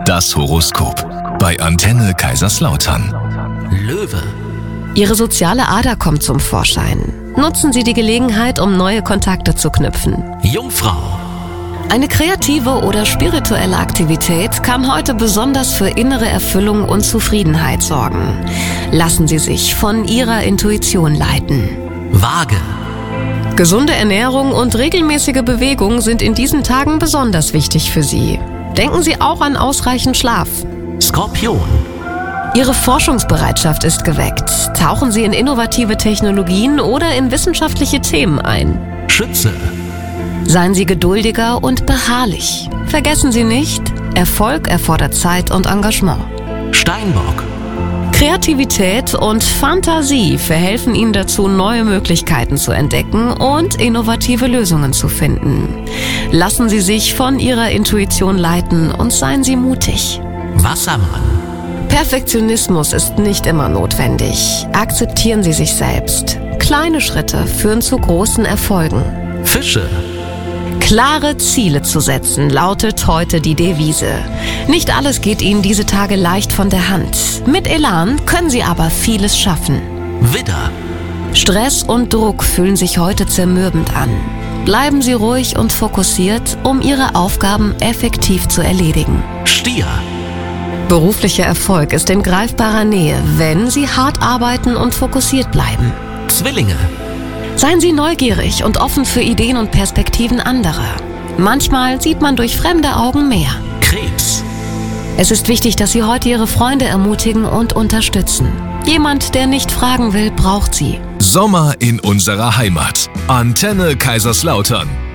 Das Horoskop bei Antenne Kaiserslautern. Löwe. Ihre soziale Ader kommt zum Vorschein. Nutzen Sie die Gelegenheit, um neue Kontakte zu knüpfen. Jungfrau. Eine kreative oder spirituelle Aktivität kann heute besonders für innere Erfüllung und Zufriedenheit sorgen. Lassen Sie sich von Ihrer Intuition leiten. Waage. Gesunde Ernährung und regelmäßige Bewegung sind in diesen Tagen besonders wichtig für Sie. Denken Sie auch an ausreichend Schlaf. Skorpion. Ihre Forschungsbereitschaft ist geweckt. Tauchen Sie in innovative Technologien oder in wissenschaftliche Themen ein. Schütze. Seien Sie geduldiger und beharrlich. Vergessen Sie nicht, Erfolg erfordert Zeit und Engagement. Steinbock. Kreativität und Fantasie verhelfen Ihnen dazu, neue Möglichkeiten zu entdecken und innovative Lösungen zu finden. Lassen Sie sich von Ihrer Intuition leiten und seien Sie mutig. Wassermann. Perfektionismus ist nicht immer notwendig. Akzeptieren Sie sich selbst. Kleine Schritte führen zu großen Erfolgen. Fische. Klare Ziele zu setzen, lautet heute die Devise. Nicht alles geht Ihnen diese Tage leicht von der Hand. Mit Elan können Sie aber vieles schaffen. Widder. Stress und Druck fühlen sich heute zermürbend an. Bleiben Sie ruhig und fokussiert, um Ihre Aufgaben effektiv zu erledigen. Stier. Beruflicher Erfolg ist in greifbarer Nähe, wenn Sie hart arbeiten und fokussiert bleiben. Zwillinge. Seien Sie neugierig und offen für Ideen und Perspektiven anderer. Manchmal sieht man durch fremde Augen mehr. Krebs. Es ist wichtig, dass Sie heute Ihre Freunde ermutigen und unterstützen. Jemand, der nicht fragen will, braucht Sie. Sommer in unserer Heimat. Antenne Kaiserslautern.